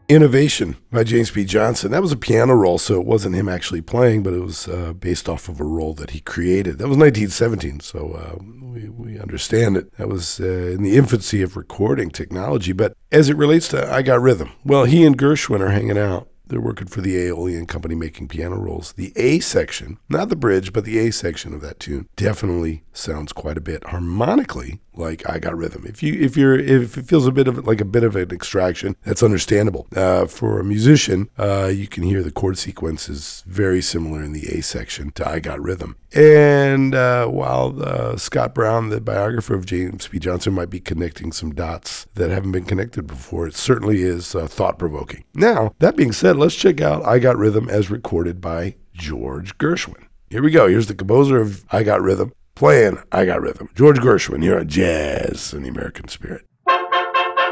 Innovation by James P. Johnson. That was a piano roll, so it wasn't him actually playing, but it was based off of a roll that he created. That was 1917, so we understand it. That was in the infancy of recording technology. But as it relates to I Got Rhythm, well, he and Gershwin are hanging out. They're working for the Aeolian Company making piano rolls. The A section, not the bridge, but the A section of that tune definitely sounds quite a bit harmonically like I Got Rhythm. If it feels a bit of an extraction, that's understandable. For a musician, you can hear the chord sequences very similar in the A section to I Got Rhythm. And while Scott Brown, the biographer of James P. Johnson, might be connecting some dots that haven't been connected before, it certainly is thought-provoking. Now, that being said, let's check out I Got Rhythm as recorded by George Gershwin. Here we go. Here's the composer of I Got Rhythm playing I Got Rhythm. George Gershwin here on Jazz in the American Spirit.